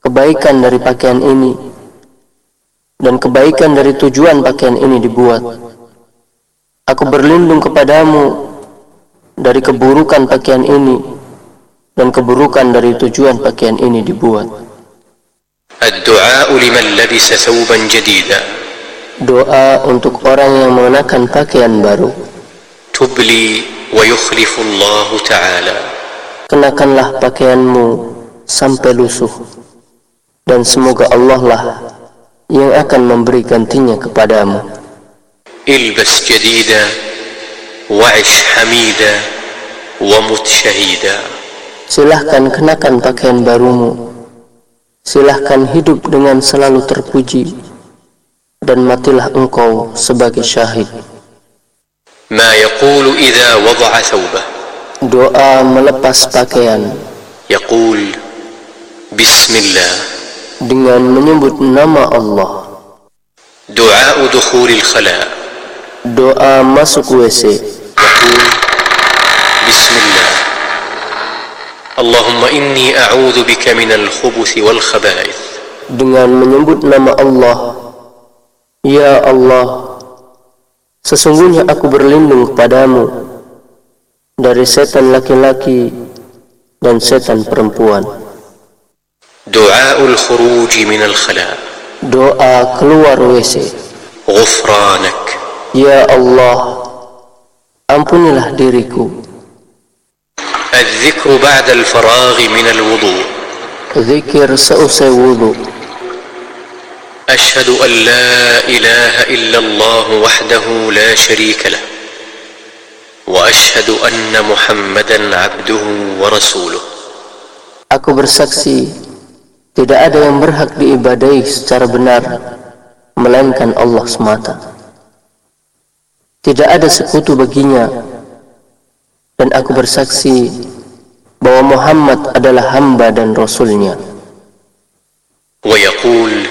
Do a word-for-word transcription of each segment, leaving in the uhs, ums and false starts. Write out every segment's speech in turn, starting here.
kebaikan dari pakaian ini dan kebaikan dari tujuan pakaian ini dibuat. Aku berlindung kepadamu dari keburukan pakaian ini dan keburukan dari tujuan pakaian ini dibuat. Ad-du'a liman labisa thawban jadida. Doa untuk orang yang mengenakan pakaian baru. Tubli wa yukhlifu Allah Ta'ala. Kenakanlah pakaianmu sampai lusuh, dan semoga Allah lah yang akan memberi gantinya kepadamu. Ilbas jadida wa'ish hamida wa mut syahida. Silahkan kenakan pakaian barumu, silahkan hidup dengan selalu terpuji, dan matilah engkau sebagai syahid. Ma yaqulu idza wada'a thawbah. Doa melepas pakaian. Yaqul Bismillah. Dengan menyebut nama Allah. Du'a dukhulil khala. Doa masuk W C. Yaqul Bismillah. Allahumma inni a'udzu bika minal khubuthi wal khaba'ith. Dengan menyebut nama Allah. Ya Allah, sesungguhnya aku berlindung kepadamu dari setan laki-laki dan setan perempuan. Du'aul khuruj minal khala. Doa keluar W C. Ghufranak. Ya Allah, ampunilah diriku. Al-dhikru ba'da al-faraghi minal wudu'. Zikir seusai wudu. أشهد أن لا إله إلا الله وحده لا شريك له وأشهد أن محمدا عبده ورسوله. Aku bersaksi tidak ada yang berhak diibadahi secara benar melainkan Allah semata. Tidak ada sekutu baginya, dan aku bersaksi bahwa Muhammad adalah hamba dan rasulnya. ويقول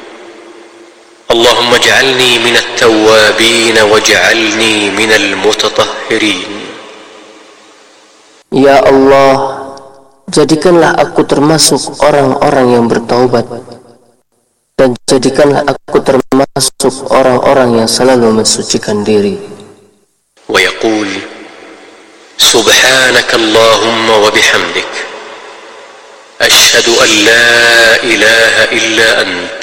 اللهم اجعلني من التوابين واجعلني من المتطهرين. Ya Allah, jadikanlah aku termasuk orang-orang yang bertaubat, dan jadikanlah aku termasuk orang-orang yang selalu mensucikan diri. ويقول سبحانك اللهم وبحمدك أشهد أن لا إله إلا أنت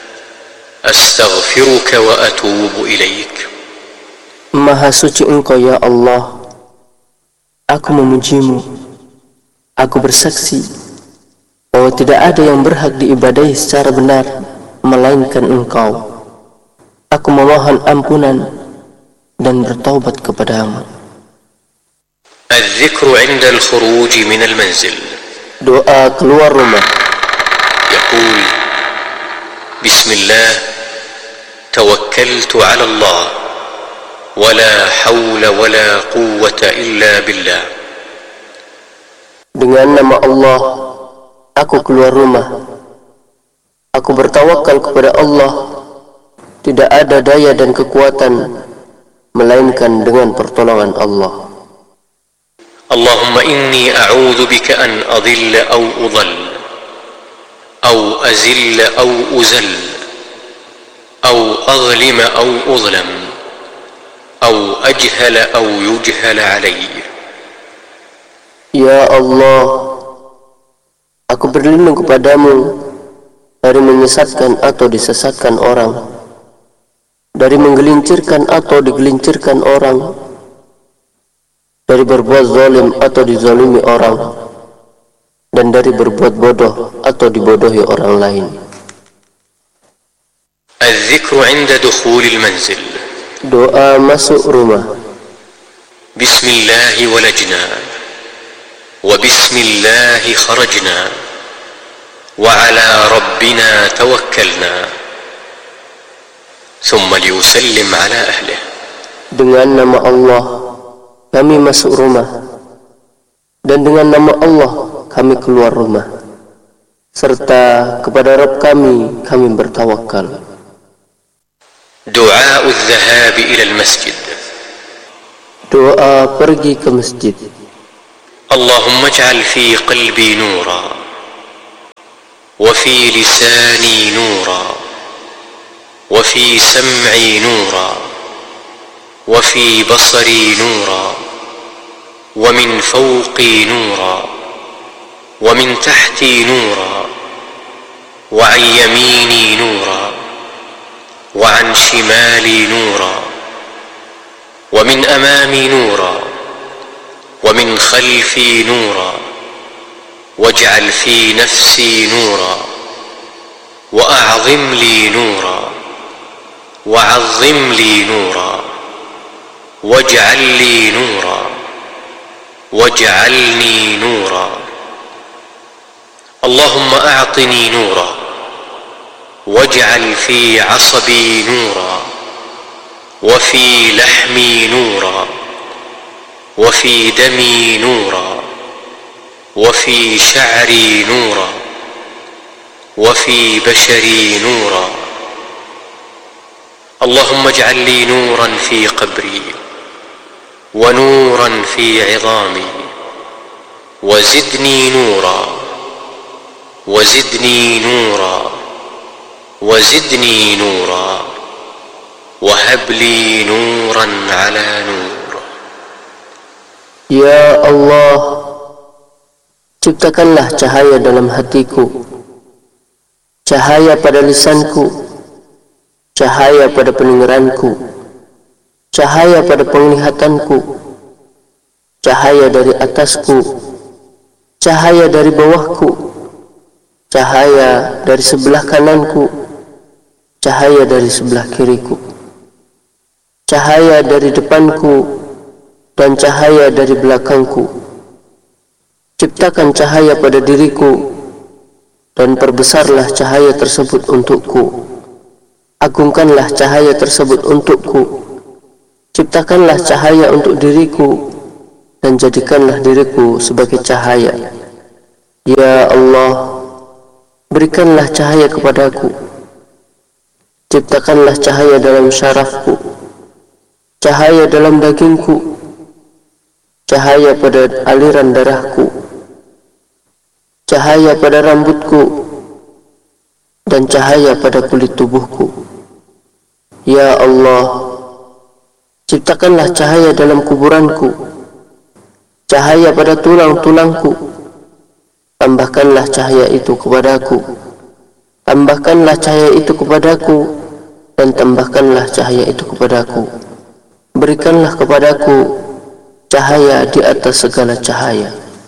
أستغفرك وأتوب إليك. Maha suci Engkau ya Allah, aku memujimu, aku bersaksi bahwa tidak ada yang berhak diibadahi secara benar melainkan Engkau. Aku memohon ampunan dan bertaubat kepadamu. الذكر عند الخروج من المنزل. Doa keluar rumah. يقول بسم الله توكلت على الله ولا حول ولا قوة إلا بالله. Dengan nama Allah, aku keluar rumah. Aku bertawakal kepada Allah. Tidak ada daya dan kekuatan melainkan dengan pertolongan Allah. اللهم إني أعوذ بك أن أضل أو أضل أو أزل أو أزل أو أظلم أو أظلم أو أجهل أو يجهل علي. Ya Allah, aku berlindung kepadamu dari menyesatkan atau disesatkan orang, dari menggelincirkan atau digelincirkan orang, dari berbuat zalim atau dizalimi orang, dan dari berbuat bodoh atau dibodohi orang lain. الذكر عند دخول المنزل. Doa masuk rumah. بسم الله ولجنا وبسم الله خرجنا وعلى ربنا توكلنا ثم ليسلم على أهله. Dengan nama Allah kami masuk rumah, dan dengan nama Allah kami keluar rumah, serta kepada Rabb kami kami bertawakal. دعاء الذهاب إلى المسجد. Doa pergi ke masjid. اللهم اجعل في قلبي نورا وفي وفي لساني نورا وفي سمعي نورا وفي بصري نورا ومن فوقي نورا ومن تحتي نورا وعن يميني نورا وعن شمالي نورا ومن أمامي نورا ومن خلفي نورا واجعل في نفسي نورا وأعظم لي نورا وعظم لي نورا واجعل لي نورا واجعلني نورا. اللهم أعطني نورا واجعل في عصبي نورا وفي لحمي نورا وفي دمي نورا وفي شعري نورا وفي بشري نورا. اللهم اجعل لي نورا في قبري ونورا في عظامي وزدني نورا وزدني نورا وزدني نورا وهب لي نورا على نور. Ya Allah, ciptakanlah cahaya dalam hatiku, cahaya pada lisanku, cahaya pada pendengaranku, cahaya pada penglihatanku, cahaya dari atasku, cahaya dari bawahku, cahaya dari sebelah kananku, cahaya dari sebelah kiriku, cahaya dari depanku, dan cahaya dari belakangku. Ciptakan cahaya pada diriku, dan perbesarlah cahaya tersebut untukku. Agungkanlah cahaya tersebut untukku. Ciptakanlah cahaya untuk diriku, dan jadikanlah diriku sebagai cahaya. Ya Allah, berikanlah cahaya kepadaku. Ciptakanlah cahaya dalam syarafku, cahaya dalam dagingku, cahaya pada aliran darahku, cahaya pada rambutku, dan cahaya pada kulit tubuhku. Ya Allah, ciptakanlah cahaya dalam kuburanku, cahaya pada tulang-tulangku. Tambahkanlah cahaya itu kepadaku, tambahkanlah cahaya itu kepadaku, dan tambahkanlah cahaya itu kepadaku. Berikanlah kepadaku cahaya di atas segala cahaya.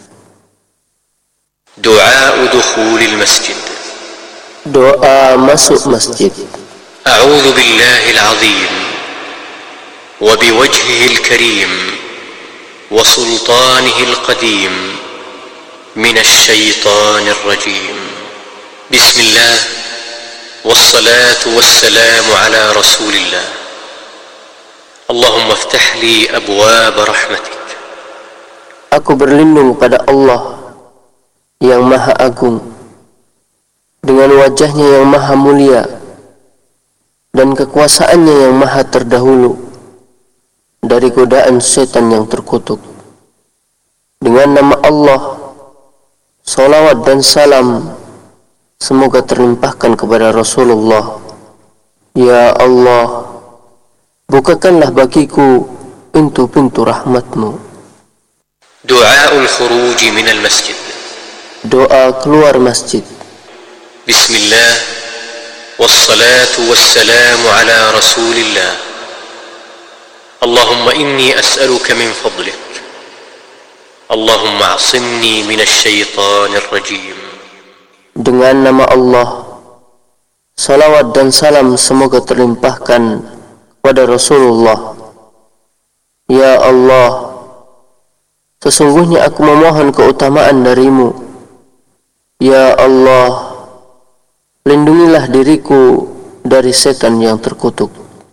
Du'a dukhulil masjid. Doa masuk masjid. A'udzu billahil azim wa biwajhihil karim wa sultanihil qadim minasy syaithanir rajim. Bismillah wassalatu wassalamu ala rasulillah. Allahumma iftah li abwaab rahmatik. Aku berlindung pada Allah yang Maha Agung, dengan wajahnya yang Maha Mulia dan kekuasaannya yang Maha Terdahulu, dari godaan setan yang terkutuk. Dengan nama Allah, salawat dan salam semoga terlimpahkan kepada Rasulullah. Ya Allah, bukakanlah bagiku pintu-pintu rahmatmu. Du'aul khuruj minal masjid. Doa keluar masjid. Bismillah wassalatu wassalamu ala rasulillah. Allahumma inni as'aluka min fadlik. Allahumma asimni minasy syaithanir rajim. Dengan nama Allah, salawat dan salam semoga terlimpahkan pada Rasulullah. Ya Allah, sesungguhnya aku memohon keutamaan darimu. Ya Allah, lindungilah diriku dari setan yang terkutuk.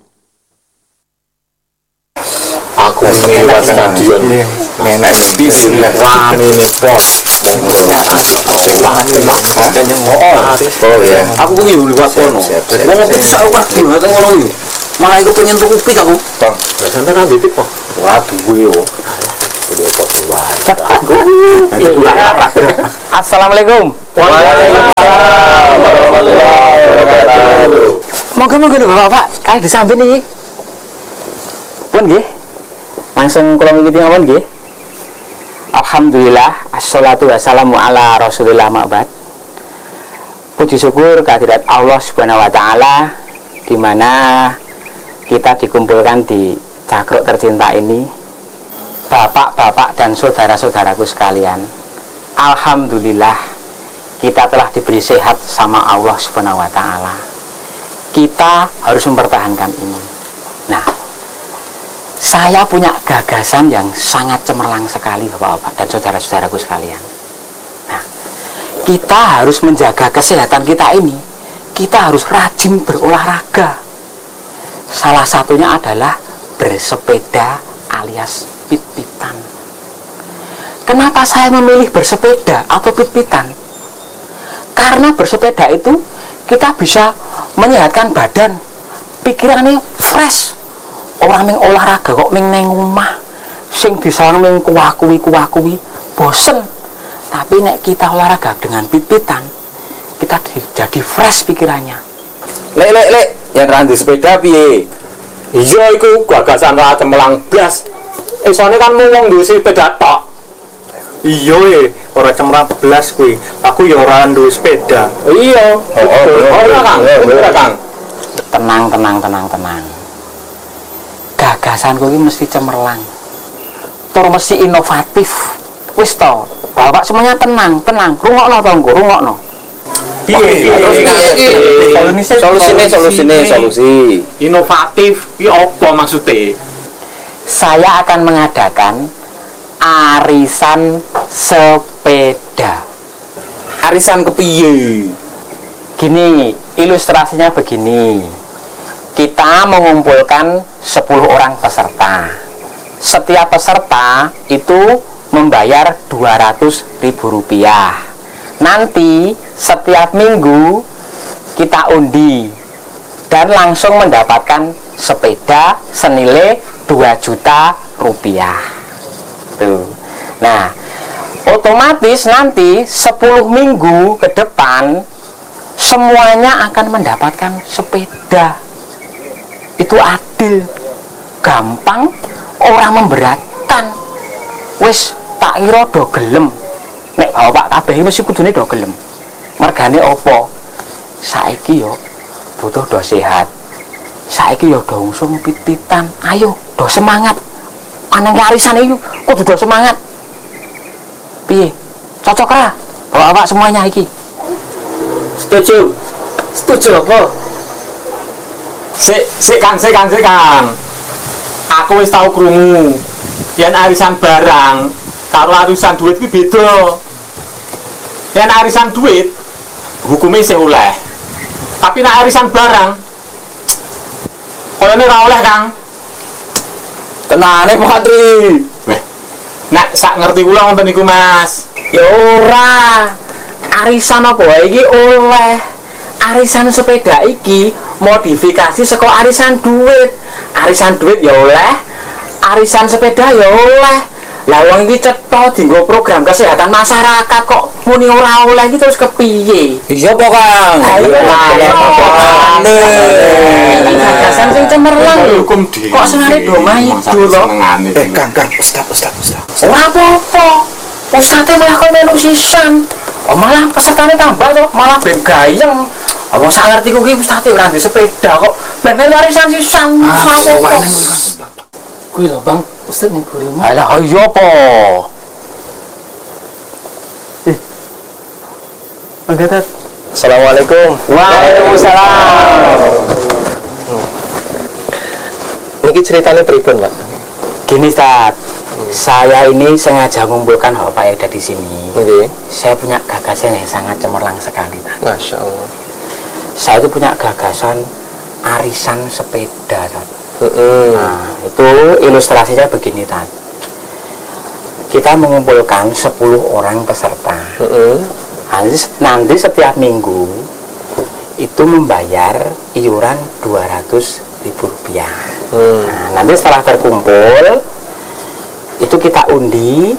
Aku lewat stadion nenek bismillah ini pos dan yang oh ya aku pengen lewat kono mau bisa waktu nggak ngono ini malah aku pengen tuku pik aku bang sampai nanti pik kok waduh yo Assalamualaikum. Waalaikumsalam. Monggo-monggo lho Bapak, kae disambi niki. Pun nggih. Langsung kula mimiti mawon nggih. Alhamdulillah, assalatu wassalamu ala Rasulillah ma'bad. Puji syukur kehadirat Allah Subhanahu wa taala di mana kita dikumpulkan di Cakruk tercinta ini. Bapak-bapak dan saudara-saudaraku sekalian. Alhamdulillah kita telah diberi sehat sama Allah Subhanahu wa taala. Kita harus mempertahankan ini. Nah, saya punya gagasan yang sangat cemerlang sekali Bapak-bapak dan saudara-saudaraku sekalian. Nah, kita harus menjaga kesehatan kita ini. Kita harus rajin berolahraga. Salah satunya adalah bersepeda alias pit-pitan. Kenapa saya memilih bersepeda atau pit-pitan? Karena bersepeda itu kita bisa menyehatkan badan, pikirannya fresh. Orang ming olahraga kok ming neng rumah, sing bisa ming kuakui kuakui, bosen. Tapi nek kita olahraga dengan pit-pitan, kita jadi fresh pikirannya. Lek lek lek, yang randi sepeda piye? Iya iku gagasan ra cemerlang blas. Eh soalnya kan ngomong duwe sepeda tok. Iya e, ora cemerlang blas kuwi. Aku ya ora duwe sepeda. Iya. Oh, ora Kang, ora Kang. Tenang, tenang, tenang, tenang. Gagasanku ini mesti cemerlang, tur mesti inovatif. Wis to, Bapak semuanya tenang, tenang. Rungokno to nggo, rungokno. Piye? Solusine, solusine, solusi. Inovatif iki apa maksudnya? Saya akan mengadakan arisan sepeda. Arisan kepiye? Gini, ilustrasinya begini. Kita mengumpulkan sepuluh orang peserta. Setiap peserta itu membayar dua ratus ribu rupiah. Nanti setiap minggu kita undi dan langsung mendapatkan sepeda senilai dua juta rupiah. Tuh. Nah, otomatis nanti sepuluh minggu ke depan semuanya akan mendapatkan sepeda. Itu adil, gampang, orang memberatkan. Wis tak kira do gelem. Nek bapak kabeh mesti kudune do gelem. Mergane apa? Saiki yo butuh do sehat. Saiki yo do ungsung pit-pitan. Ayo do semangat. Anang arisan iki kudu do semangat. Piye? Cocok ra? Bapak semuanya iki. Setuju. Setuju apa? Sik, sik Kang, sik Kang, sik Kang. Aku wis tau krungu. Yen arisan barang karo arisan duit iki beda. Yen arisan duit hukume sing oleh. Tapi nek arisan barang koyone ora oleh, Kang. Tenane Pak Patri. Weh. Nek sak ngerti kula ngoten niku, Mas. Ya ora. Arisan apa wae iki oleh. Arisan sepeda iki modifikasi saka arisan duit. Arisan duit ya oleh, arisan sepeda ya oleh. Lah wong iki cetha dienggo program kesehatan masyarakat kok muni ora oleh iki terus kepiye? Iya apa, Kang? Ayo gagasan sing cemerlang lho. Kok senare do maido lho. Eh, Kang, Kang, ustaz, ustaz, ustaz. Ora apa-apa. Ustaz malah kok melu sisan. Oh, malah pesertane tambah to, malah ben gayeng. Apa sak ngertiku ki ustaz ora ndek sepeda kok ben warisan sisan. Kuwi lho Bang, Ustaz ning guru. Alah iya apa? Eh. Angkat. Assalamualaikum. Waalaikumsalam. Niki ceritanya pripun, Pak? Gini, Ustaz. Saya ini sengaja mengumpulkan Bapak yang ada di sini. Oke. Saya punya gagasan yang sangat cemerlang sekali, Ustaz. Masya Allah. Saya itu punya gagasan arisan sepeda, Ustaz. Mm-hmm. Nah, itu ilustrasinya begini, Tad. Kita mengumpulkan sepuluh orang peserta. Mm-hmm. Nanti, nanti setiap minggu itu membayar iuran dua ratus ribu rupiah. Mm. Nah, nanti setelah terkumpul itu kita undi,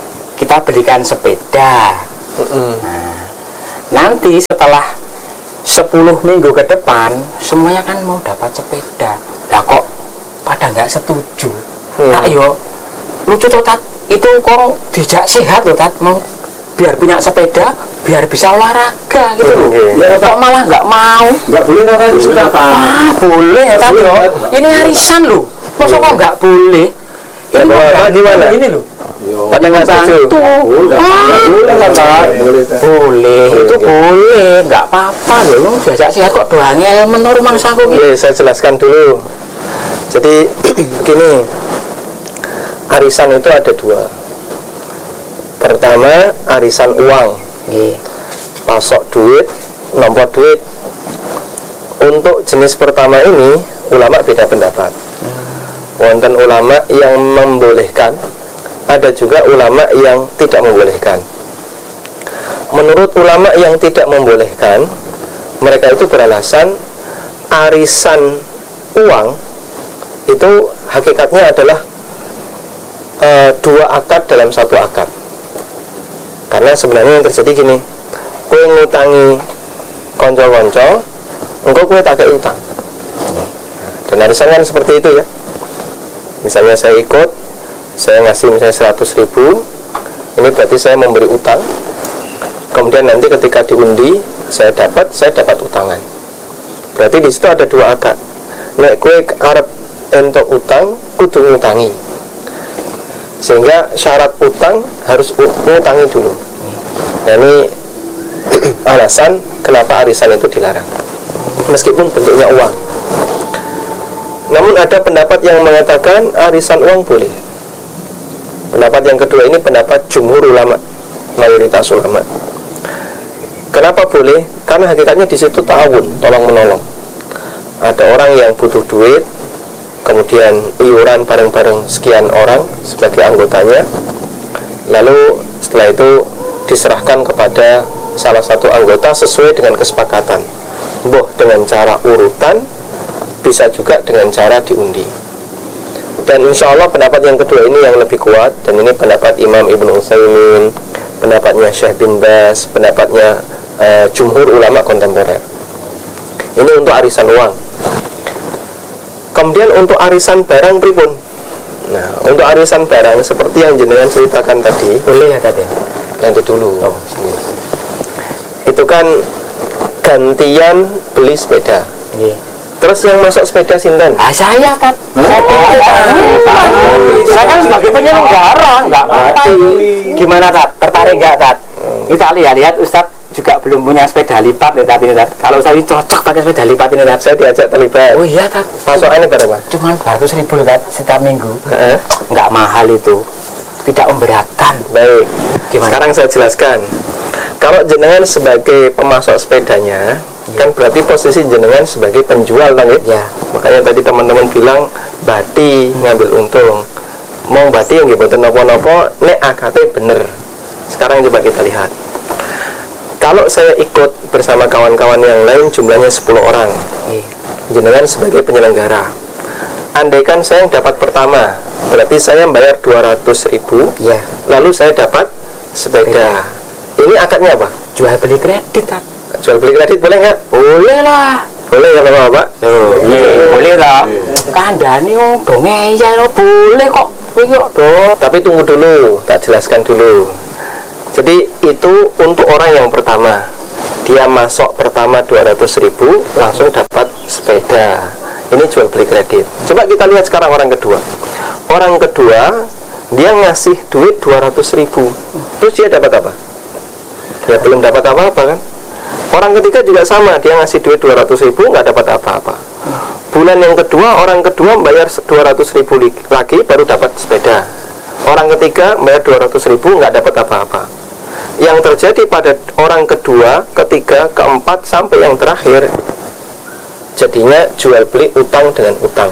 kita belikan sepeda. Mm-hmm. Nah, nanti setelah sepuluh minggu ke depan semuanya kan mau dapat sepeda. Lah kok pada nggak setuju? Hmm. Nah, yo lucu tuh Tat. Itu kok dijak sehat loh Tat, mau biar punya sepeda, biar bisa olahraga gitu loh. Hmm. Ya kok malah nggak mau? Nggak boleh kan? Ah, boleh ya Tat yo. Ini arisan loh. Masa kok nggak boleh? Ya, ini gimana? Ini loh. Tapi nggak setuju. Boleh kan Tat? Boleh, itu boleh, nggak apa-apa loh. Jajak sehat kok doanya menurut mangsaku. Oke, saya jelaskan dulu. Jadi begini, arisan itu ada dua. Pertama, arisan uang, pasok duit, nomor duit. Untuk jenis pertama ini, ulama beda pendapat. Wonten ulama yang membolehkan, ada juga ulama yang tidak membolehkan. Menurut ulama yang tidak membolehkan, mereka itu beralasan arisan uang itu hakikatnya adalah e, dua akad dalam satu akad. Karena sebenarnya yang terjadi gini, kue ngutangi konco-konco, engkau kue tak kei utang. Dan arisan kan seperti itu ya. Misalnya saya ikut, saya ngasih misalnya seratus ribu, ini berarti saya memberi utang. Kemudian nanti ketika diundi, saya dapat, saya dapat utangan. Berarti di situ ada dua akad. Nek kue arep untuk utang, kudu ngutangi. Sehingga syarat utang harus ngutangi dulu. Nah ini alasan kenapa arisan itu dilarang, meskipun bentuknya uang. Namun ada pendapat yang mengatakan arisan uang boleh. Pendapat yang kedua ini pendapat jumhur ulama, mayoritas ulama. Kenapa boleh? Karena hakikatnya di situ ta'awun, tolong menolong. Ada orang yang butuh duit, kemudian iuran bareng-bareng sekian orang sebagai anggotanya, lalu setelah itu diserahkan kepada salah satu anggota sesuai dengan kesepakatan, boh dengan cara urutan, bisa juga dengan cara diundi. Dan insya Allah pendapat yang kedua ini yang lebih kuat, dan ini pendapat Imam Ibnu Utsaimin, pendapatnya Syekh bin Baz, pendapatnya uh, jumhur ulama kontemporer. Ini untuk arisan uang. Kemudian untuk arisan barang pripun? Nah, untuk arisan barang seperti yang jenengan ceritakan tadi, boleh ya tadi. Nanti dulu. Oh, itu kan gantian beli sepeda. Iya. Terus yang masuk sepeda sinten? Ah saya Tat. Saya kan sebagai penyelenggara, nggak apa-apa. Gimana Tat? Tertarik nggak Tat? Kita lihat-lihat Ustadz juga belum punya sepeda lipat ya Tat ini Tat. Kalau saya cocok pakai sepeda lipat ini Tat. Saya diajak terlibat. Oh iya Tat. Pasokannya berapa? Cuma dua ratus ribu Tat setiap minggu. Heeh. Nggak mahal itu. Tidak memberatkan. Baik. Gimana? Sekarang saya jelaskan. Kalau jenengan sebagai pemasok sepedanya, ya, kan berarti posisi jenengan sebagai penjual kan ya? Ya. Makanya tadi teman-teman bilang bati ngambil untung. Mau bati yang dibuatin nopo-nopo, nek akate bener. Sekarang coba kita lihat. Kalau saya ikut bersama kawan-kawan yang lain jumlahnya sepuluh orang, ya, jenengan sebagai penyelenggara. Andaikan saya yang dapat pertama, berarti saya bayar dua ratus ribu, ya, lalu saya dapat sepeda. Ini akadnya apa? Jual beli kredit Tat. Jual beli kredit boleh nggak? Boleh lah. Boleh ya Bapak Bapak? Oh, iya, boleh lah. Kandani oh, dongeng ya boleh kok. Yuk, oh, tapi tunggu dulu, tak jelaskan dulu. Jadi itu untuk orang yang pertama, dia masuk pertama dua ratus ribu, langsung dapat sepeda. Ini jual beli kredit. Coba kita lihat sekarang orang kedua. Orang kedua, dia ngasih duit dua ratus ribu, terus dia dapat apa? Ya belum dapat apa-apa kan. Orang ketiga juga sama, dia ngasih duit dua ratus ribu, nggak dapat apa-apa. Bulan yang kedua, orang kedua bayar dua ratus ribu lagi, baru dapat sepeda. Orang ketiga bayar dua ratus ribu, nggak dapat apa-apa. Yang terjadi pada orang kedua, ketiga, keempat, sampai yang terakhir, jadinya jual beli utang dengan utang.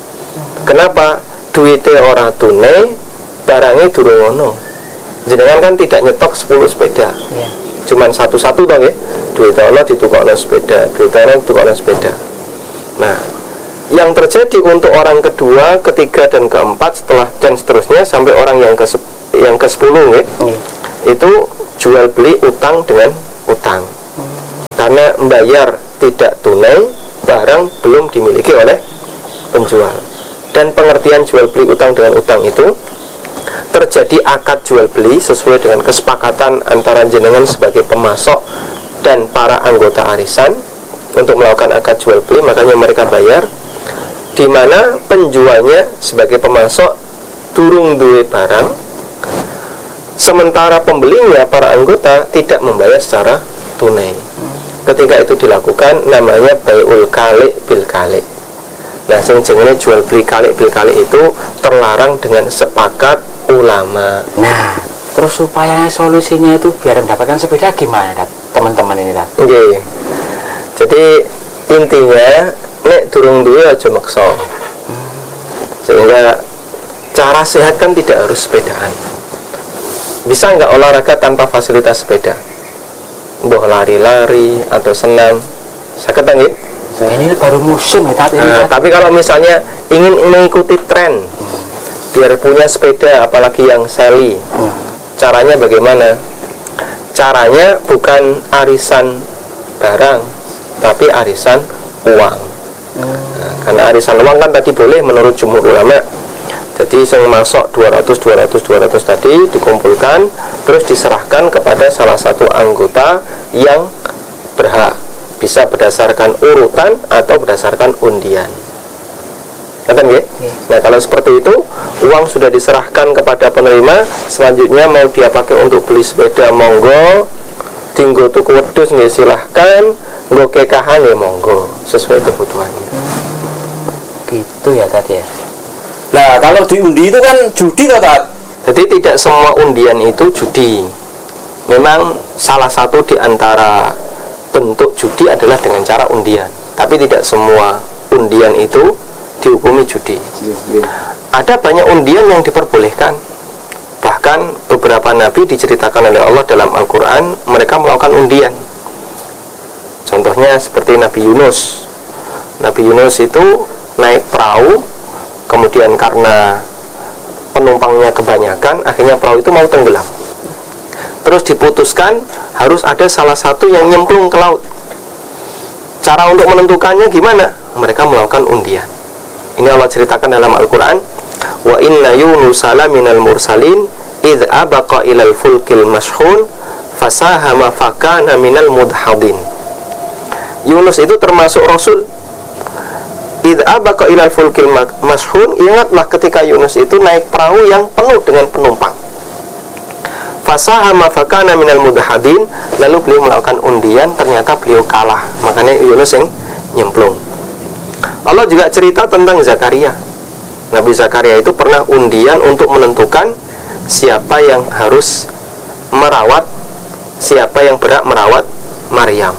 Kenapa? Duitnya orang tunai, barangnya durung ono. Jenengan kan tidak nyetok sepuluh sepeda, ya, cuman satu-satu dong ya. Duit ono ditukokno sepeda, duit ono ditukokno sepeda. Nah, yang terjadi untuk orang kedua, ketiga, dan keempat, setelah dan seterusnya sampai orang yang ke yang ke sepuluh ya, ya, itu jual beli utang dengan utang. Karena membayar tidak tunai, barang belum dimiliki oleh penjual. Dan pengertian jual beli utang dengan utang itu terjadi akad jual beli sesuai dengan kesepakatan antara jenengan sebagai pemasok dan para anggota arisan untuk melakukan akad jual beli, makanya mereka bayar, di mana penjualnya sebagai pemasok durung duwe barang, sementara pembelinya para anggota tidak membayar secara tunai. Ketika itu dilakukan namanya bai'ul kali bil kali. Nah, sing jenenge jual beli kali bil kali itu terlarang dengan sepakat ulama. Nah, terus supaya solusinya itu biar mendapatkan sepeda gimana, Dat? Teman-teman ini, Dat? Oke. Okay. Jadi intinya nek durung duwe aja maksa. Sehingga cara sehat kan tidak harus sepedaan. Bisa nggak olahraga tanpa fasilitas sepeda? Mbah lari-lari atau senam, sakit nggih? Nah, ini baru musim ya, ini, nah, tapi kalau misalnya ingin mengikuti tren, hmm. biar punya sepeda, apalagi yang seli, hmm. caranya bagaimana? Caranya bukan arisan barang, tapi arisan uang. hmm. Nah, karena arisan uang kan tadi boleh menurut jumhur ulama. Jadi yang masuk dua ratus, dua ratus, dua ratus tadi dikumpulkan, terus diserahkan kepada salah satu anggota yang berhak. Bisa berdasarkan urutan atau berdasarkan undian. Ngerti nggih? Nah, kalau seperti itu, uang sudah diserahkan kepada penerima, selanjutnya mau dia pakai untuk beli sepeda, monggo. Tinggo tuku wedhus nggih silahkan, nggo kekahan ya monggo, sesuai kebutuhannya. Gitu ya, tadi ya. Nah, kalau diundi itu kan judi toh, Tat? Jadi tidak semua undian itu judi. Memang salah satu di antara bentuk judi adalah dengan cara undian, tapi tidak semua undian itu dihukumi judi. Ada banyak undian yang diperbolehkan. Bahkan beberapa nabi diceritakan oleh Allah dalam Al-Quran, mereka melakukan undian. Contohnya seperti Nabi Yunus. Nabi Yunus itu naik perahu, kemudian karena penumpangnya kebanyakan, akhirnya perahu itu mau tenggelam. Terus diputuskan harus ada salah satu yang nyemplung ke laut. Cara untuk menentukannya gimana? Mereka melakukan undian. Ini Allah ceritakan dalam Al-Quran, wa inna yunusala minal mursalin idh abaqa ilal fulkil mashhun fasahama fakana minal mudhadin. Yunus itu termasuk Rasul. Idh abaqa ilal fulkil mashhun, ingatlah ketika Yunus itu naik perahu yang penuh dengan penumpang. Fasahama fakana minal mudhadin, lalu beliau melakukan undian, ternyata beliau kalah, makanya Yunus yang nyemplung. Allah juga cerita tentang Zakaria. Nabi Zakaria itu pernah undian untuk menentukan siapa yang harus merawat, siapa yang berhak merawat Maryam.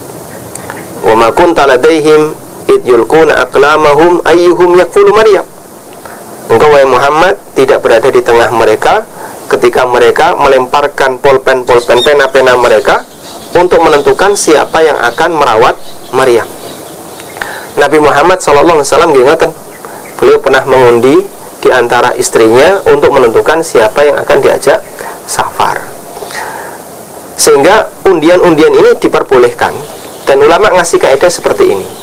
Wa ma kunta ladaihim id yulquna aqlamahum ayyuhum yakfulu Maryam. Engkau wahai Muhammad tidak berada di tengah mereka ketika mereka melemparkan pulpen-pulpen pena-pena mereka untuk menentukan siapa yang akan merawat Maryam. Nabi Muhammad shallallahu alaihi wasallam diingatkan, beliau pernah mengundi di antara istrinya untuk menentukan siapa yang akan diajak safar. Sehingga undian-undian ini diperbolehkan, dan ulama ngasih kaidah seperti ini.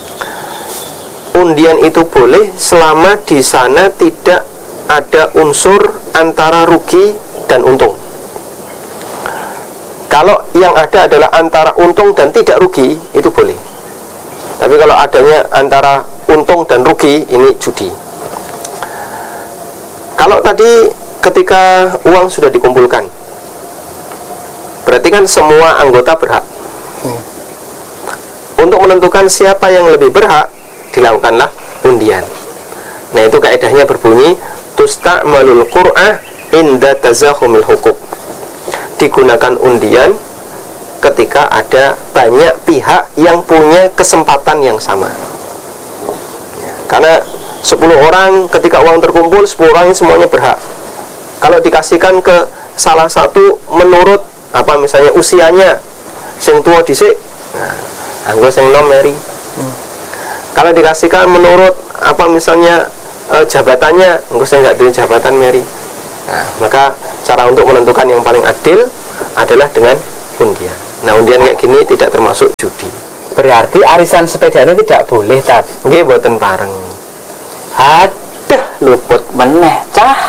Undian itu boleh selama di sana tidak ada unsur antara rugi dan untung. Kalau yang ada adalah antara untung dan tidak rugi, itu boleh. Tapi kalau adanya antara untung dan rugi, ini judi. Kalau tadi ketika uang sudah dikumpulkan, berarti kan semua anggota berhak. Untuk menentukan siapa yang lebih berhak, dilakukanlah undian. Nah, itu kaidahnya berbunyi tusta'malul qur'ah inda tazahumil hukum. Digunakan undian ketika ada banyak pihak yang punya kesempatan yang sama. Karena sepuluh orang ketika uang terkumpul, sepuluh orang ini semuanya berhak. Kalau dikasihkan ke salah satu menurut apa misalnya usianya, sing tua dhisik, nah, anggo sing nom meri. Hmm. Kalau dikasihkan menurut apa misalnya e, jabatannya, anggo sing enggak duwe jabatan meri. Nah, maka cara untuk menentukan yang paling adil adalah dengan undian. Nah, undian kayak gini tidak termasuk judi. Berarti arisan sepedanya tidak boleh, Tat. Nggih, boten pareng. Aduh, luput meneh, Cah.